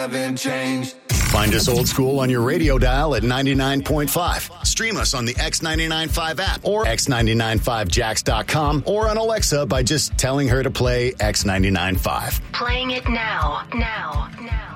Haven't changed. Find us old school on your radio dial at 99.5. Stream us on the X995 app or x995jax.com or on Alexa by just telling her to play X995. Playing it now.